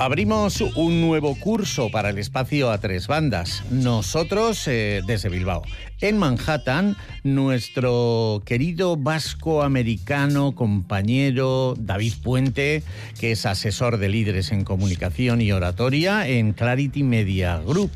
Abrimos un nuevo curso para el espacio a tres bandas. Nosotros desde Bilbao. En Manhattan, nuestro querido vasco-americano compañero David Puente, que es asesor de líderes en comunicación y oratoria en Clarity Media Group.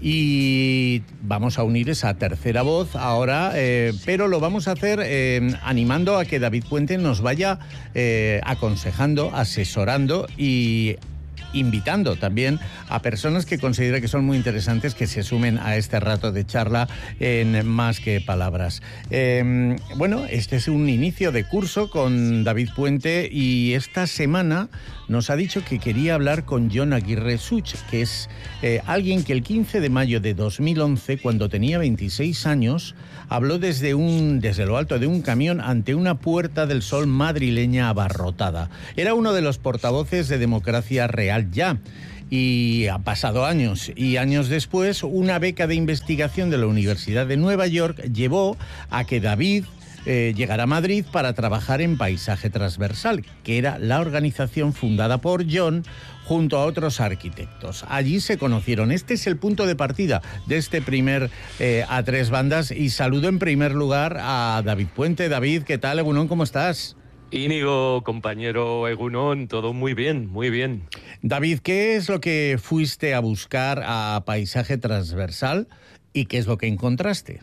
Y vamos a unir esa tercera voz ahora, pero lo vamos a hacer animando a que David Puente nos vaya aconsejando, asesorando y invitando también a personas que considera que son muy interesantes que se sumen a este rato de charla en Más que Palabras. Bueno, este es un inicio de curso con David Puente y esta semana nos ha dicho que quería hablar con Jon Aguirre Such, que es alguien que el 15 de mayo de 2011, cuando tenía 26 años, habló desde lo alto de un camión ante una Puerta del Sol madrileña abarrotada. Era uno de los portavoces de Democracia Real Ya. Y ha pasado años, y años después, una beca de investigación de la Universidad de Nueva York llevó a que David llegara a Madrid para trabajar en Paisaje Transversal, que era la organización fundada por Jon junto a otros arquitectos. Allí se conocieron. Este es el punto de partida de este primer a tres bandas, y saludo en primer lugar a David Puente. David, ¿qué tal, Egunon? ¿Cómo estás? Íñigo, compañero Egunon, todo muy bien, muy bien. David, ¿qué es lo que fuiste a buscar a Paisaje Transversal y qué es lo que encontraste?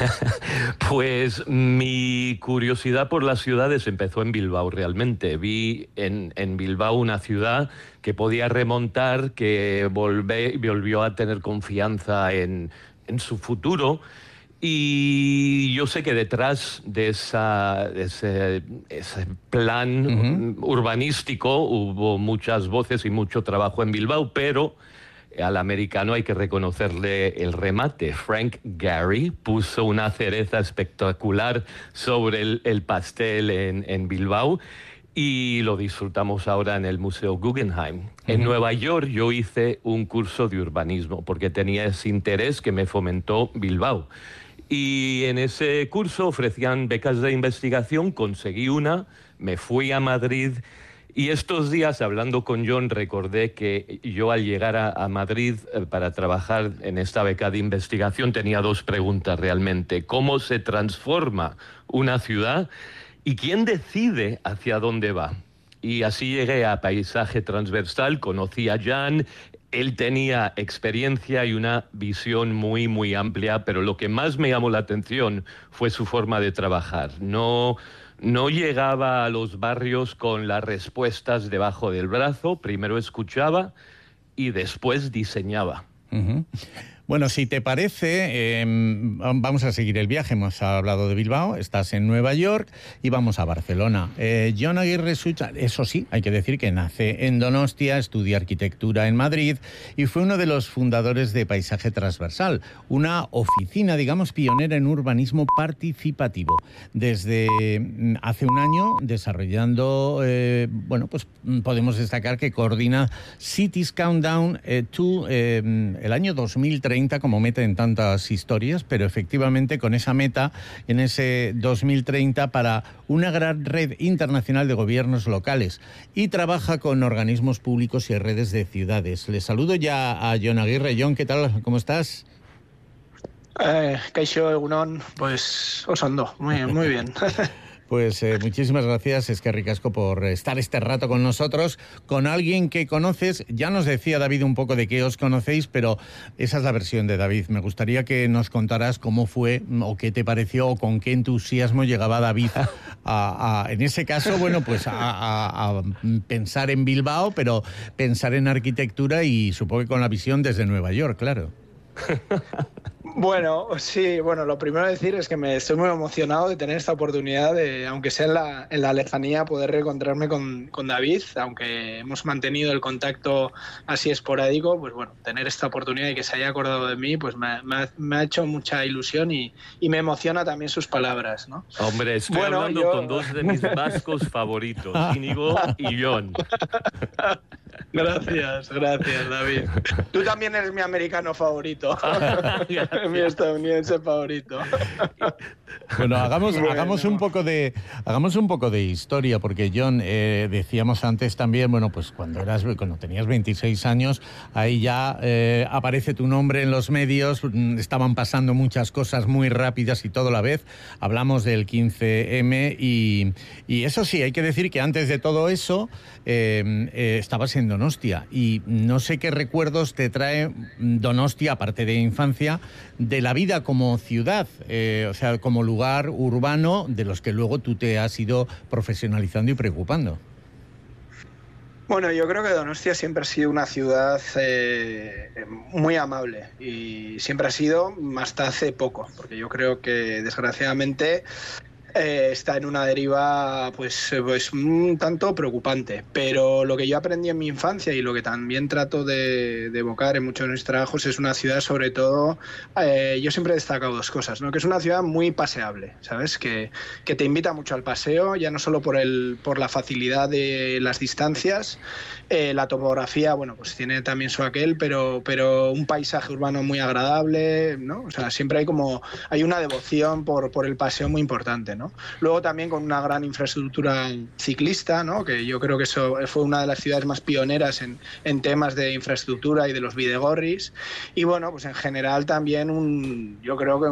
Pues mi curiosidad por las ciudades empezó en Bilbao realmente. Vi en Bilbao una ciudad que podía remontar, que volvió a tener confianza en su futuro. Y yo sé que detrás de ese plan urbanístico hubo muchas voces y mucho trabajo en Bilbao, pero al americano hay que reconocerle el remate. Frank Gehry puso una cereza espectacular sobre el pastel en Bilbao, y lo disfrutamos ahora en el Museo Guggenheim. En Nueva York yo hice un curso de urbanismo porque tenía ese interés que me fomentó Bilbao. Y en ese curso ofrecían becas de investigación, conseguí una, me fui a Madrid, y estos días, hablando con Jon, recordé que yo al llegar a Madrid para trabajar en esta beca de investigación tenía dos preguntas realmente. ¿Cómo se transforma una ciudad? ¿Y quién decide hacia dónde va? Y así llegué a Paisaje Transversal, conocí a Jan. Él tenía experiencia y una visión muy, muy amplia, pero lo que más me llamó la atención fue su forma de trabajar. No llegaba a los barrios con las respuestas debajo del brazo, primero escuchaba y después diseñaba. Uh-huh. Bueno, si te parece, vamos a seguir el viaje. Hemos hablado de Bilbao, estás en Nueva York y vamos a Barcelona. Jon Aguirre Such, eso sí, hay que decir que nace en Donostia, estudia arquitectura en Madrid y fue uno de los fundadores de Paisaje Transversal, una oficina, digamos, pionera en urbanismo participativo. Desde hace un año, desarrollando, bueno, pues podemos destacar que coordina Cities Countdown to el año 2030 como meta en tantas historias, pero efectivamente con esa meta en ese 2030 para una gran red internacional de gobiernos locales, y trabaja con organismos públicos y redes de ciudades. Le saludo ya a Jon Aguirre. Jon, ¿qué tal? ¿Cómo estás? Kaixo, Egunon, pues osando, muy bien. Pues muchísimas gracias, eskerrik asko, por estar este rato con nosotros, con alguien que conoces. Ya nos decía David un poco de qué os conocéis, pero esa es la versión de David. Me gustaría que nos contaras cómo fue o qué te pareció o con qué entusiasmo llegaba David en ese caso, bueno, pues a pensar en Bilbao, pero pensar en arquitectura y supongo que con la visión desde Nueva York, claro. Bueno, sí, lo primero a decir es que estoy muy emocionado de tener esta oportunidad de, aunque sea en la lejanía, poder reencontrarme con David, aunque hemos mantenido el contacto así esporádico, pues bueno, tener esta oportunidad y que se haya acordado de mí, pues me ha hecho mucha ilusión y me emociona también sus palabras, ¿no? Hombre, estoy hablando con dos de mis vascos favoritos, Íñigo y Jon. Gracias, David. Tú también eres mi americano favorito, mi estadounidense favorito. Bueno, hagamos un poco de historia, porque Jon, decíamos antes también, bueno, pues cuando tenías 26 años, ahí ya aparece tu nombre en los medios, estaban pasando muchas cosas muy rápidas y todo a la vez. Hablamos del 15M y eso sí, hay que decir que antes de todo eso estabas en Donostia, y no sé qué recuerdos te trae Donostia, aparte de infancia, de la vida como ciudad, o sea, como lugar urbano de los que luego tú te has ido profesionalizando y preocupando. Bueno, yo creo que Donostia siempre ha sido una ciudad muy amable, y siempre ha sido hasta hace poco, porque yo creo que desgraciadamente está en una deriva pues un tanto preocupante. Pero lo que yo aprendí en mi infancia y lo que también trato de evocar en muchos de mis trabajos es una ciudad, sobre todo, yo siempre he destacado dos cosas, ¿no? Que es una ciudad muy paseable, ¿sabes? Que te invita mucho al paseo, ya no solo por la facilidad de las distancias, la topografía, bueno, pues tiene también su aquel, pero un paisaje urbano muy agradable, ¿no? O sea, siempre hay una devoción por el paseo muy importante, ¿no? Luego también con una gran infraestructura ciclista, ¿no? Que yo creo que eso fue una de las ciudades más pioneras en temas de infraestructura y de los bidegorris. Y bueno, pues en general también yo creo que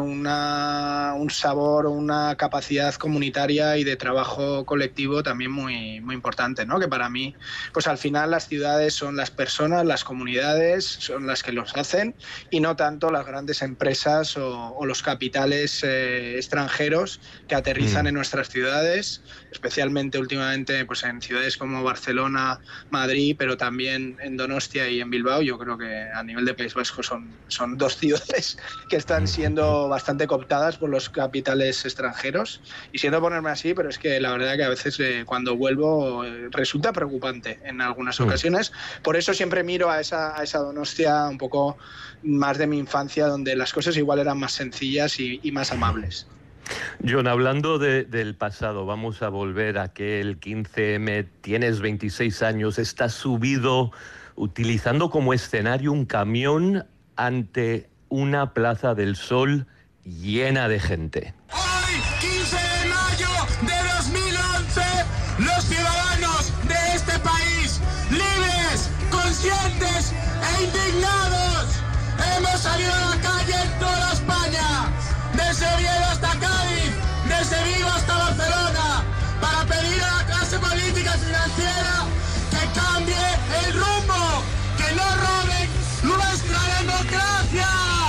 un sabor, una capacidad comunitaria y de trabajo colectivo también muy, muy importante, ¿no? Que para mí, pues al final las ciudades son las personas, las comunidades son las que los hacen, y no tanto las grandes empresas o los capitales extranjeros que aterrizan en nuestras ciudades, especialmente últimamente pues en ciudades como Barcelona, Madrid, pero también en Donostia y en Bilbao. Yo creo que a nivel de País Vasco son dos ciudades que están siendo bastante cooptadas por los capitales extranjeros, y siento ponerme así, pero es que la verdad que a veces cuando vuelvo resulta preocupante en algunas ocasiones. Por eso siempre miro a esa Donostia un poco más de mi infancia, donde las cosas igual eran más sencillas y más amables. Jon, hablando del pasado, vamos a volver a aquel 15M, tienes 26 años, estás subido utilizando como escenario un camión ante una Plaza del Sol llena de gente. Hoy, 15 de mayo de 2011, los ciudadanos de este país, libres, conscientes e indignados, hemos salido a la calle en toda España, desde Oviedo hasta Cádiz, desde Vigo hasta Barcelona, para pedir a la clase política y financiera que cambie el rumbo, que no roben nuestra democracia.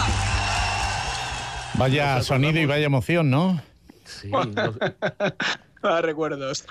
Vaya sonido y vaya emoción, ¿no? Sí. Recuerdos.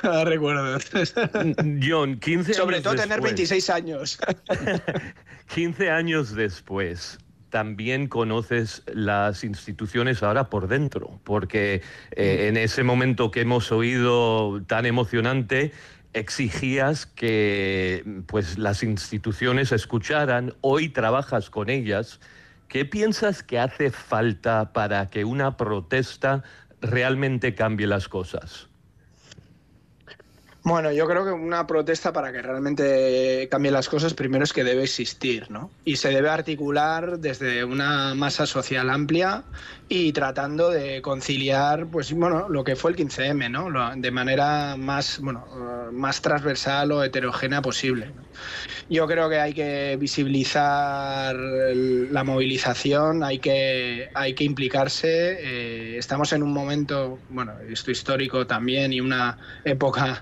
Jon, 15 años sobre todo después, tener 26 años. 15 años después, también conoces las instituciones ahora por dentro, porque en ese momento que hemos oído tan emocionante, exigías que pues las instituciones escucharan. Hoy trabajas con ellas. ¿Qué piensas que hace falta para que una protesta realmente cambie las cosas? Bueno, yo creo que una protesta, para que realmente cambien las cosas, primero es que debe existir, ¿no? Y se debe articular desde una masa social amplia y tratando de conciliar, pues bueno, lo que fue el 15M, ¿no? De manera más transversal o heterogénea posible, ¿no? Yo creo que hay que visibilizar la movilización, hay que implicarse. Estamos en un momento, bueno, esto histórico también, y una época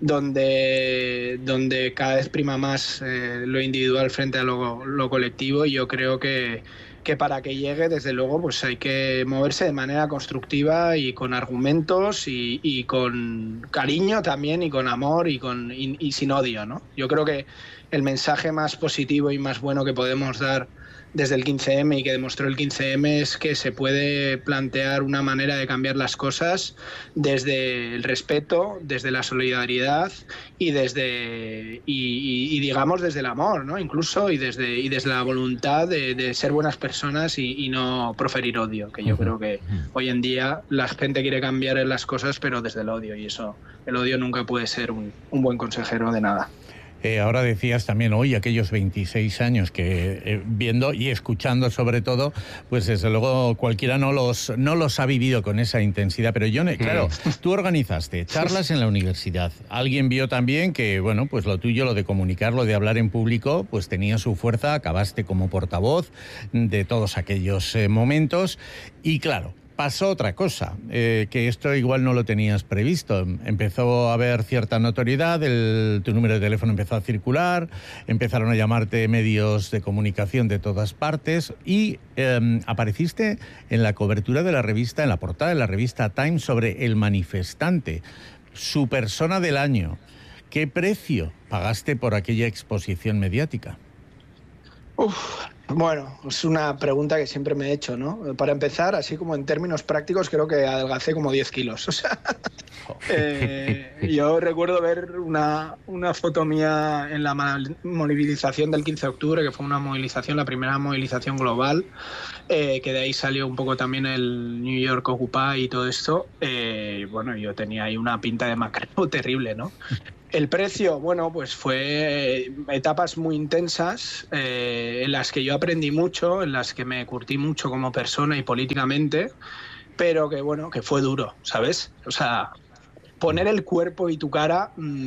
donde cada vez prima más lo individual frente a lo colectivo, y yo creo que para que llegue, desde luego, pues hay que moverse de manera constructiva y con argumentos y con cariño también, y con amor y sin odio, ¿no? Yo creo que el mensaje más positivo y más bueno que podemos dar desde el 15M y que demostró el 15M es que se puede plantear una manera de cambiar las cosas desde el respeto, desde la solidaridad y digamos desde el amor, ¿no? Incluso y desde la voluntad de ser buenas personas y no proferir odio, que yo creo que hoy en día la gente quiere cambiar las cosas, pero desde el odio, y eso, el odio nunca puede ser un buen consejero de nada. Ahora decías también hoy aquellos 26 años que viendo y escuchando sobre todo, pues desde luego cualquiera no los ha vivido con esa intensidad. Pero Jon, claro, tú organizaste charlas en la universidad. Alguien vio también que, bueno, pues lo tuyo, lo de comunicar, lo de hablar en público, pues tenía su fuerza. Acabaste como portavoz de todos aquellos momentos. Y claro, pasó otra cosa, que esto igual no lo tenías previsto. Empezó a haber cierta notoriedad, tu número de teléfono empezó a circular, empezaron a llamarte medios de comunicación de todas partes y apareciste en la cobertura de la revista, en la portada de la revista Time, sobre El Manifestante, su persona del año. ¿Qué precio pagaste por aquella exposición mediática? Bueno, es una pregunta que siempre me he hecho, ¿no? Para empezar, así como en términos prácticos, creo que adelgacé como 10 kilos. O sea, yo recuerdo ver una foto mía en la movilización del 15 de octubre, que fue una movilización, la primera movilización global, que de ahí salió un poco también el New York Occupy y todo esto. Bueno, yo tenía ahí una pinta de macro terrible, ¿no? El precio, bueno, pues fue etapas muy intensas, en las que yo aprendí mucho, en las que me curtí mucho como persona y políticamente, pero que bueno, que fue duro, ¿sabes? O sea, poner el cuerpo y tu cara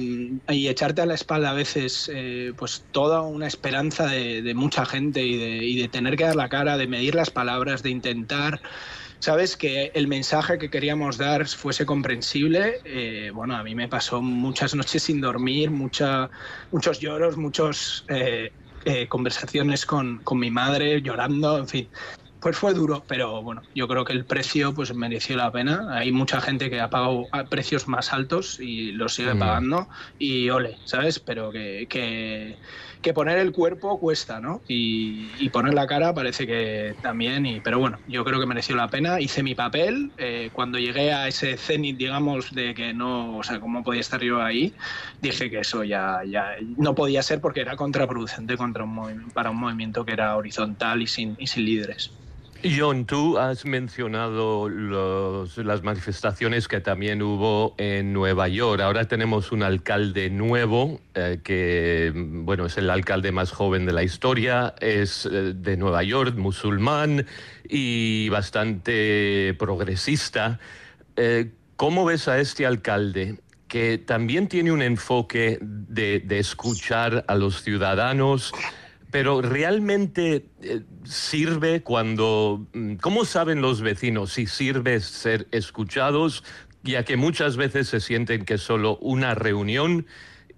y echarte a la espalda a veces pues toda una esperanza de mucha gente y de tener que dar la cara, de medir las palabras, de intentar... ¿Sabes? Que el mensaje que queríamos dar fuese comprensible. Bueno, a mí me pasó muchas noches sin dormir, muchos lloros, muchas conversaciones con mi madre llorando, en fin. Pues fue duro, pero bueno, yo creo que el precio pues mereció la pena. Hay mucha gente que ha pagado precios más altos y los sigue pagando y ole, ¿sabes? Pero que poner el cuerpo cuesta, ¿no? Y poner la cara parece que también, pero bueno, yo creo que mereció la pena. Hice mi papel. Cuando llegué a ese cenit, digamos, de que no, o sea, cómo podía estar yo ahí, dije que eso ya no podía ser porque era contraproducente para un movimiento que era horizontal y sin líderes. Jon, tú has mencionado las manifestaciones que también hubo en Nueva York. Ahora tenemos un alcalde nuevo, que bueno, es el alcalde más joven de la historia, es de Nueva York, musulmán y bastante progresista. ¿Cómo ves a este alcalde, que también tiene un enfoque de escuchar a los ciudadanos, pero realmente sirve cuando... ¿Cómo saben los vecinos si sirve ser escuchados, ya que muchas veces se sienten que es solo una reunión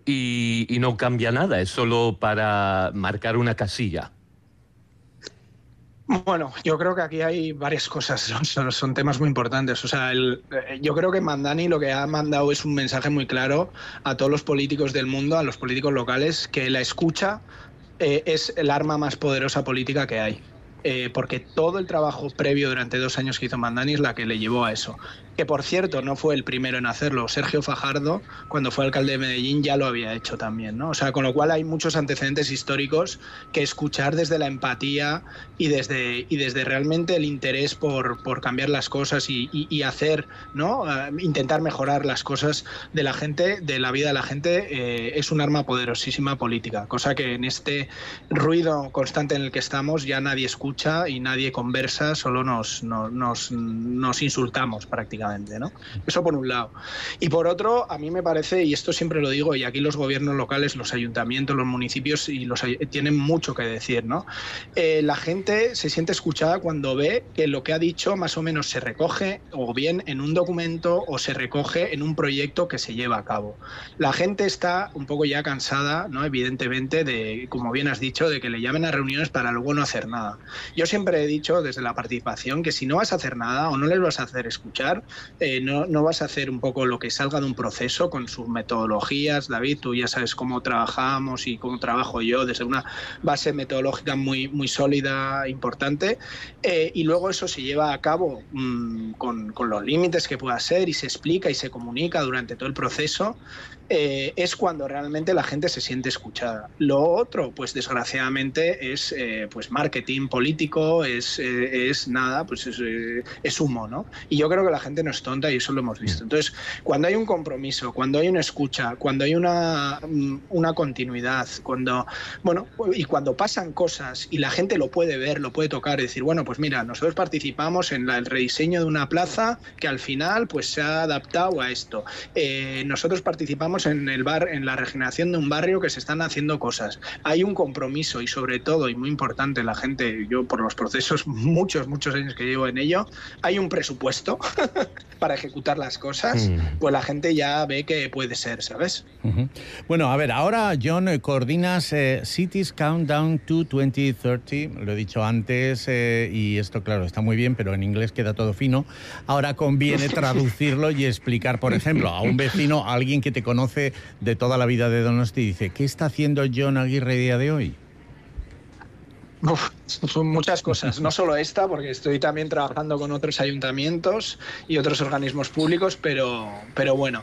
y no cambia nada, es solo para marcar una casilla? Bueno, yo creo que aquí hay varias cosas, son temas muy importantes. O sea, yo creo que Mandani lo que ha mandado es un mensaje muy claro a todos los políticos del mundo, a los políticos locales, que la escucha es el arma más poderosa política que hay. Porque todo el trabajo previo durante 2 años que hizo Mandani es la que le llevó a eso. Que por cierto, no fue el primero en hacerlo. Sergio Fajardo, cuando fue alcalde de Medellín, ya lo había hecho también, ¿no? O sea, con lo cual hay muchos antecedentes históricos que escuchar desde la empatía y desde realmente el interés por cambiar las cosas y hacer, ¿no? Intentar mejorar las cosas de la gente, de la vida de la gente, es un arma poderosísima política. Cosa que en este ruido constante en el que estamos ya nadie escucha y nadie conversa, solo nos insultamos prácticamente, ¿no? Eso por un lado. Y por otro, a mí me parece, y esto siempre lo digo, y aquí los gobiernos locales, los ayuntamientos, los municipios tienen mucho que decir, ¿no? La gente se siente escuchada cuando ve que lo que ha dicho más o menos se recoge o bien en un documento o se recoge en un proyecto que se lleva a cabo. La gente está un poco ya cansada, ¿no? Evidentemente, de, como bien has dicho, de que le llamen a reuniones para luego no hacer nada. Yo siempre he dicho desde la participación que si no vas a hacer nada o no les vas a hacer escuchar, no vas a hacer un poco lo que salga de un proceso con sus metodologías. David, tú ya sabes cómo trabajamos y cómo trabajo yo desde una base metodológica muy sólida, importante, y luego eso se lleva a cabo con los límites que pueda ser y se explica y se comunica durante todo el proceso. es cuando realmente la gente se siente escuchada. Lo otro, pues desgraciadamente, es pues marketing político, es nada, pues es humo, ¿no? Y yo creo que la gente no es tonta y eso lo hemos visto. Entonces, cuando hay un compromiso, cuando hay una escucha, cuando hay una continuidad, cuando pasan cosas y la gente lo puede ver, lo puede tocar y decir, bueno, pues mira, nosotros participamos en el rediseño de una plaza que al final pues se ha adaptado a esto. Nosotros participamos en la regeneración de un barrio que se están haciendo cosas. Hay un compromiso y sobre todo, y muy importante, la gente, yo por los procesos, muchos años que llevo en ello, hay un presupuesto para ejecutar las cosas, pues la gente ya ve que puede ser, ¿sabes? Bueno, a ver, ahora, John, coordinas Cities Countdown to 2030, lo he dicho antes, y esto, claro, está muy bien, pero en inglés queda todo fino. Ahora conviene traducirlo y explicar, por ejemplo, a un vecino, a alguien que te conoce de toda la vida de Donosti, dice, ¿qué está haciendo John Aguirre a día de hoy? Son muchas cosas, no solo esta, porque estoy también trabajando con otros ayuntamientos y otros organismos públicos, pero bueno.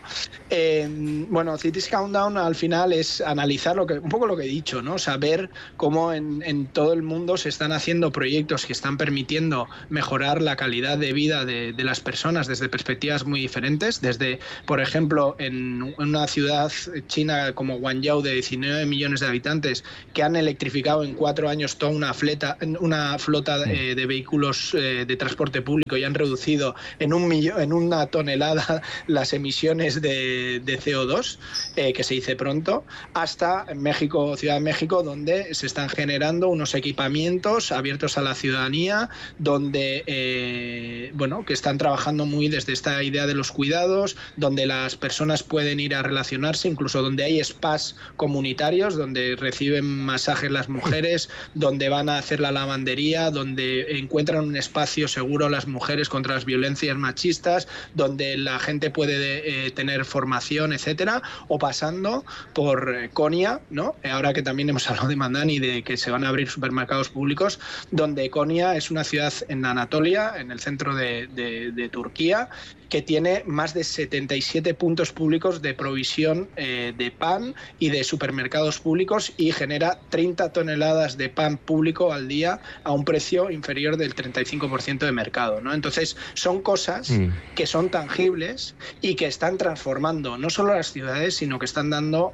Cities Countdown al final es analizar un poco lo que he dicho, ¿no? Saber cómo en todo el mundo se están haciendo proyectos que están permitiendo mejorar la calidad de vida de las personas desde perspectivas muy diferentes, desde, por ejemplo, en una ciudad china como Guangzhou de 19 millones de habitantes que han electrificado en 4 años toda una flota de vehículos de transporte público y han reducido en 1 tonelada las emisiones de CO2, que se dice pronto, hasta México, Ciudad de México, donde se están generando unos equipamientos abiertos a la ciudadanía, donde que están trabajando muy desde esta idea de los cuidados, donde las personas pueden ir a relacionarse, incluso donde hay spas comunitarios, donde reciben masajes las mujeres, donde van a hacer la lavandería, donde encuentran un espacio seguro las mujeres contra las violencias machistas, donde la gente puede tener formación, etcétera, o pasando por Konya, ¿no? Ahora que también hemos hablado de Mandani, de que se van a abrir supermercados públicos, donde Konya es una ciudad en Anatolia, en el centro de Turquía, que tiene más de 77 puntos públicos de provisión de pan y de supermercados públicos y genera 30 toneladas de pan público al día a un precio inferior del 35% de mercado, ¿no? Entonces, son cosas que son tangibles y que están transformando no solo las ciudades, sino que están dando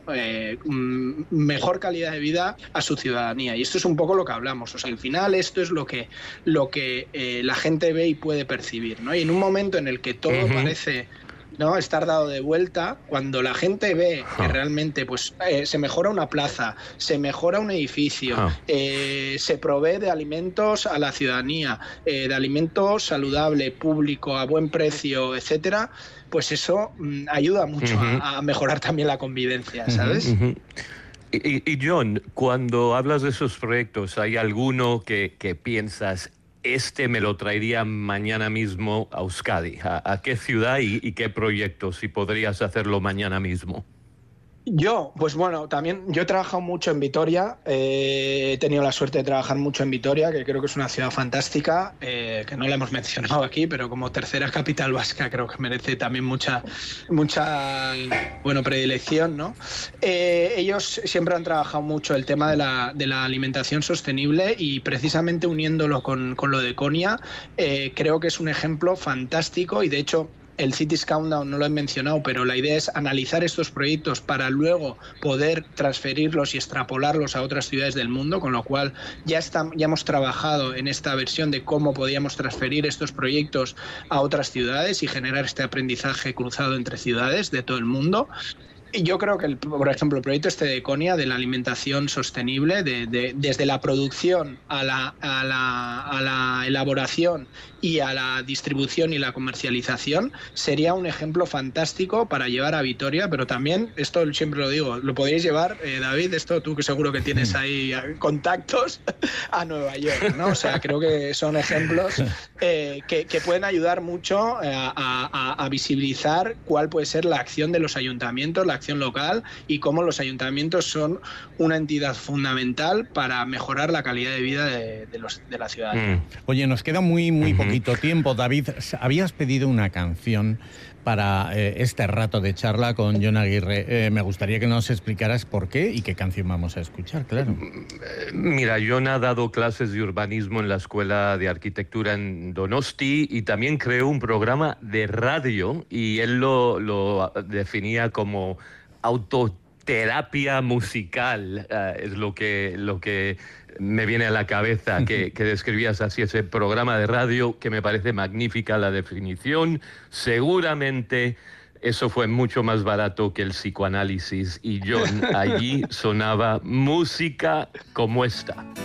mejor calidad de vida a su ciudadanía. Y esto es un poco lo que hablamos. O sea, al final esto es lo que la gente ve y puede percibir, ¿no? Y en un momento en el que todo parece, ¿no?, estar dado de vuelta, cuando la gente ve que realmente pues se mejora una plaza, se mejora un edificio, se provee de alimentos a la ciudadanía, de alimento saludable, público, a buen precio, etcétera, pues eso ayuda mucho a mejorar también la convivencia, ¿sabes? Y John, cuando hablas de esos proyectos, ¿hay alguno que piensas, me lo traería mañana mismo a Euskadi? ¿A qué ciudad y qué proyectos, si podrías hacerlo mañana mismo? Pues bueno, también yo he trabajado mucho en Vitoria, he tenido la suerte de trabajar mucho en Vitoria, que creo que es una ciudad fantástica, que no la hemos mencionado aquí, pero como tercera capital vasca creo que merece también mucha predilección, ¿no? Ellos siempre han trabajado mucho el tema de la alimentación sostenible y precisamente uniéndolo con lo de Konya, creo que es un ejemplo fantástico y de hecho el Cities Countdown no lo he mencionado, pero la idea es analizar estos proyectos para luego poder transferirlos y extrapolarlos a otras ciudades del mundo, con lo cual ya hemos trabajado en esta versión de cómo podíamos transferir estos proyectos a otras ciudades y generar este aprendizaje cruzado entre ciudades de todo el mundo. Y yo creo que, por ejemplo, el proyecto de Konya de la alimentación sostenible, desde la producción a la elaboración y a la distribución y la comercialización, sería un ejemplo fantástico para llevar a Vitoria, pero también, esto siempre lo digo, lo podéis llevar, David, esto tú que seguro que tienes ahí contactos, a Nueva York, ¿no? O sea, creo que son ejemplos que pueden ayudar mucho a visibilizar cuál puede ser la acción de los ayuntamientos, la acción local y cómo los ayuntamientos son una entidad fundamental para mejorar la calidad de vida de la ciudadanía. Oye, nos queda muy poquito tiempo. David, habías pedido una canción para este rato de charla con Jon Aguirre. Me gustaría que nos explicaras por qué y qué canción vamos a escuchar, claro. Mira, Jon ha dado clases de urbanismo en la Escuela de Arquitectura en Donosti y también creó un programa de radio y él lo definía como autoterapia musical, es lo que me viene a la cabeza, que describías así ese programa de radio, que me parece magnífica la definición. Seguramente eso fue mucho más barato que el psicoanálisis y Jon allí sonaba música como esta.